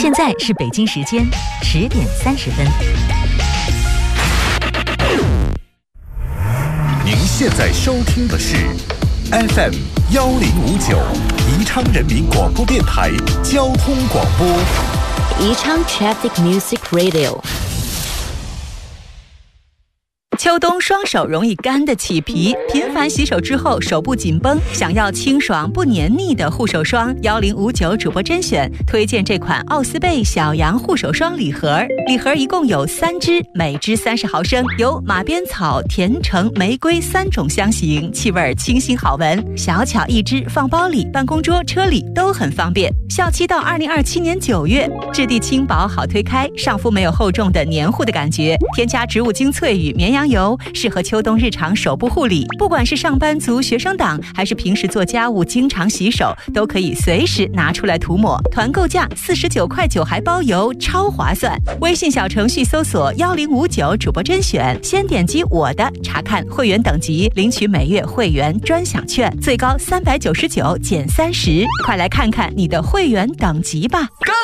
现在是北京时间10点30分。 您现在收听的是 FM 1059宜昌人民广播电台交通广播。 宜昌 Traffic Music Radio。 秋冬双手容易干的起皮，频繁洗手之后手部紧绷，想要清爽不黏腻的护手霜，1059主播甄选推荐这款奥斯贝小羊护手霜礼盒。礼盒一共有3支，每支30毫升，有马鞭草、甜橙、玫瑰3种香型，气味清新好闻。小巧一支，放包里、办公桌、车里都很方便。效期到2027年9月，质地轻薄好推开，上肤没有厚重的黏糊的感觉，添加植物精粹与绵羊油，适合秋冬日常手部护理。不管是上班族、学生党，还是平时做家务经常洗手，都可以随时拿出来涂抹。团购价49.9块还包邮，超划算。微信小程序搜索1059主播甄选，先点击我的查看会员等级，领取每月会员专享券，最高399减30。快来看看你的会员等级吧。